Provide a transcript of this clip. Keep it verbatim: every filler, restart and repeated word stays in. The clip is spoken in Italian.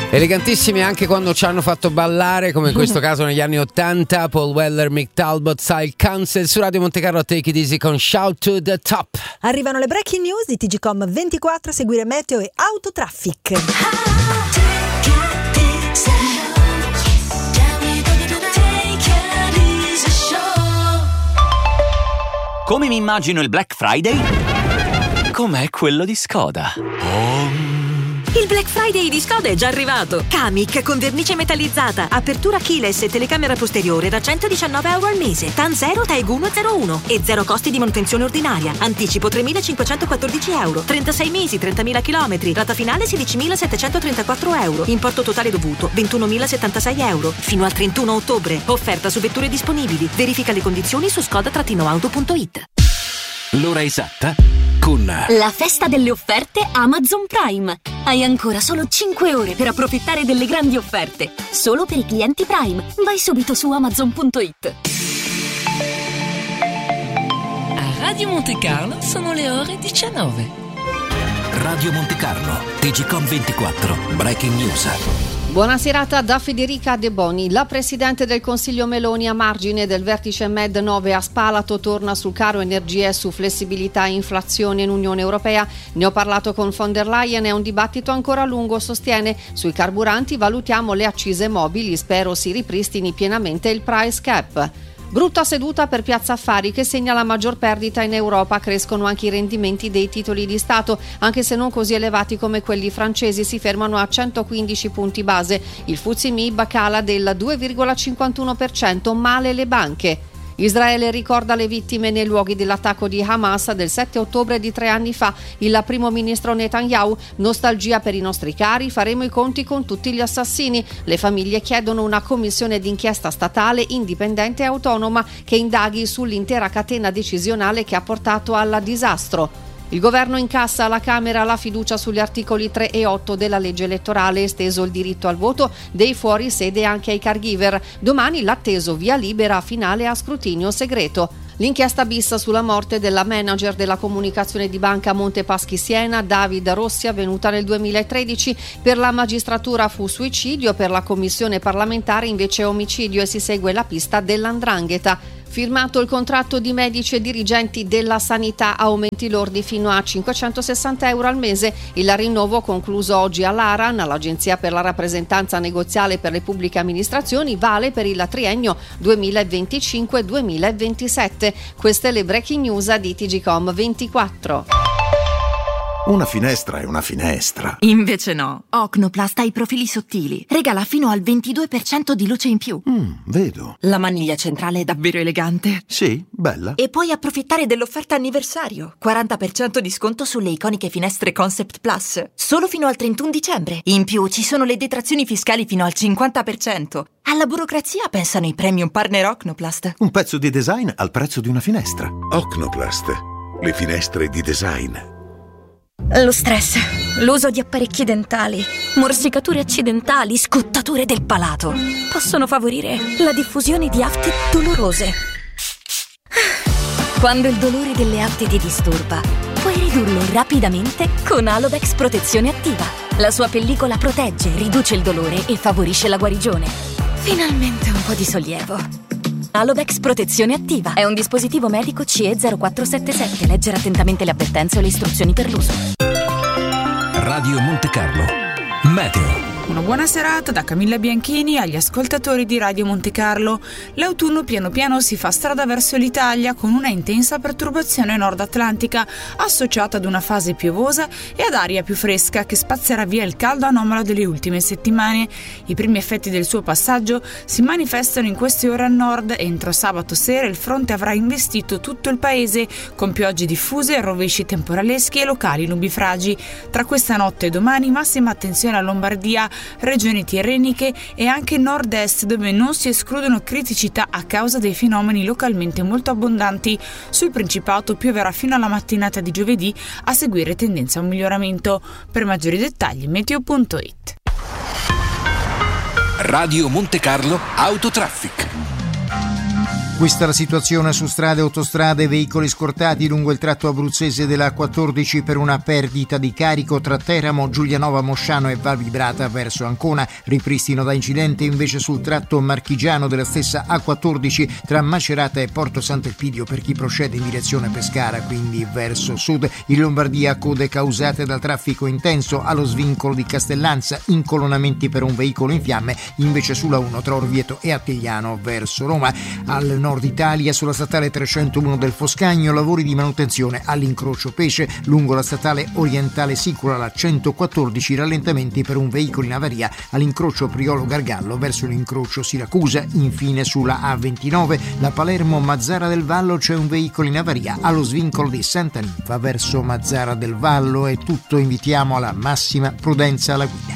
Elegantissimi anche quando ci hanno fatto ballare, come in questo caso negli anni ottanta. Paul Weller, Mick Talbot, Style Council su Radio Monte Carlo. Take it easy con Shout to the Top. Arrivano le breaking news di T G Com ventiquattro, a seguire meteo e autotraffic. Come mi immagino il Black Friday? Com'è quello di Skoda. Oh. Il Black Friday di Skoda è già arrivato. Kamiq con vernice metallizzata, apertura keyless e telecamera posteriore da centodiciannove euro al mese. TAN zero, T A E G uno zero uno e zero costi di manutenzione ordinaria. Anticipo tremilacinquecentoquattordici euro, trentasei mesi, trentamila chilometri. Rata finale sedicimilasettecentotrentaquattro euro. Importo totale dovuto ventunomilasettantasei euro. Fino al trentuno ottobre. Offerta su vetture disponibili. Verifica le condizioni su skoda auto punto it. L'ora esatta con la festa delle offerte Amazon Prime. Hai ancora solo cinque ore per approfittare delle grandi offerte. Solo per i clienti Prime. Vai subito su amazon punto it. A Radio Monte Carlo sono le ore diciannove. Radio Monte Carlo, T G Com ventiquattro, Breaking News. Buona serata da Federica De Boni. La Presidente del Consiglio Meloni, a margine del vertice Med nove a Spalato, torna sul caro energie, su flessibilità e inflazione in Unione Europea. Ne ho parlato con von der Leyen, è un dibattito ancora lungo, sostiene. Sui carburanti valutiamo le accise mobili, spero si ripristini pienamente il price cap. Brutta seduta per Piazza Affari, che segna la maggior perdita in Europa. Crescono anche i rendimenti dei titoli di Stato, anche se non così elevati come quelli francesi, si fermano a centoquindici punti base. Il F T S E M I B cala del due virgola cinquantuno per cento, male le banche. Israele ricorda le vittime nei luoghi dell'attacco di Hamas del sette ottobre di tre anni fa. Il primo ministro Netanyahu: nostalgia per i nostri cari, faremo i conti con tutti gli assassini. Le famiglie chiedono una commissione d'inchiesta statale indipendente e autonoma che indaghi sull'intera catena decisionale che ha portato al disastro. Il governo incassa alla Camera la fiducia sugli articoli tre e otto della legge elettorale, esteso il diritto al voto dei fuori sede anche ai caregiver. Domani l'atteso via libera finale a scrutinio segreto. L'inchiesta bis sulla morte della manager della comunicazione di Banca Monte Paschi Siena, David Rossi, avvenuta nel duemilatredici. Per la magistratura fu suicidio, per la commissione parlamentare invece omicidio, e si segue la pista dell'andrangheta. Firmato il contratto di medici e dirigenti della sanità, aumenti lordi fino a cinquecentosessanta euro al mese. Il rinnovo concluso oggi all'Aran, l'Agenzia per la rappresentanza negoziale per le pubbliche amministrazioni, vale per il triennio duemilaventicinque duemilaventisette. Queste le breaking news di T G Com ventiquattro. Una finestra è una finestra. Invece no. Ocnoplast ha i profili sottili. Regala fino al ventidue per cento di luce in più. Mm, vedo. La maniglia centrale è davvero elegante. Sì, bella. E puoi approfittare dell'offerta anniversario. quaranta per cento di sconto sulle iconiche finestre Concept Plus. Solo fino al trentuno dicembre. In più ci sono le detrazioni fiscali fino al cinquanta per cento. Alla burocrazia pensano i premium partner Ocnoplast. Un pezzo di design al prezzo di una finestra. Ocnoplast. Le finestre di design. Lo stress, l'uso di apparecchi dentali, morsicature accidentali, scottature del palato possono favorire la diffusione di afte dolorose. Quando il dolore delle afte ti disturba, puoi ridurlo rapidamente con Alovex Protezione Attiva. La sua pellicola protegge, riduce il dolore e favorisce la guarigione. Finalmente un po' di sollievo. Alovex Protezione Attiva è un dispositivo medico C E zero quattro sette sette. Leggere attentamente le avvertenze o le istruzioni per l'uso. Radio Monte Carlo Meteo. Una buona serata da Camilla Bianchini agli ascoltatori di Radio Monte Carlo. L'autunno piano piano si fa strada verso l'Italia con una intensa perturbazione nord atlantica associata ad una fase piovosa e ad aria più fresca che spazzerà via il caldo anomalo delle ultime settimane. I primi effetti del suo passaggio si manifestano in queste ore a nord. Entro sabato sera il fronte avrà investito tutto il paese con piogge diffuse, rovesci temporaleschi e locali nubifragi. Tra questa notte e domani massima attenzione a Lombardia, regioni tirreniche e anche nord-est, dove non si escludono criticità a causa dei fenomeni localmente molto abbondanti. Sul Principato pioverà fino alla mattinata di giovedì, a seguire tendenza a un miglioramento. Per maggiori dettagli meteo punto it. Radio Monte Carlo Autotraffic. Questa è la situazione su strade e autostrade, veicoli scortati lungo il tratto abruzzese della A quattordici per una perdita di carico tra Teramo, Giulianova, Mosciano e Val Vibrata verso Ancona. Ripristino da incidente invece sul tratto marchigiano della stessa A quattordici tra Macerata e Porto Sant'Elpidio per chi procede in direzione Pescara, quindi verso sud. In Lombardia code causate dal traffico intenso allo svincolo di Castellanza, incolonnamenti per un veicolo in fiamme invece sulla uno tra Orvieto e Attigliano verso Roma. Al nord Italia sulla statale trecentouno del Foscagno lavori di manutenzione all'incrocio Pesce, lungo la statale orientale Sicula la centoquattordici rallentamenti per un veicolo in avaria all'incrocio Priolo Gargallo verso l'incrocio Siracusa. Infine sulla A ventinove la Palermo Mazzara del Vallo c'è un veicolo in avaria allo svincolo di Santa Ninfa verso Mazzara del Vallo. È tutto, invitiamo alla massima prudenza alla guida.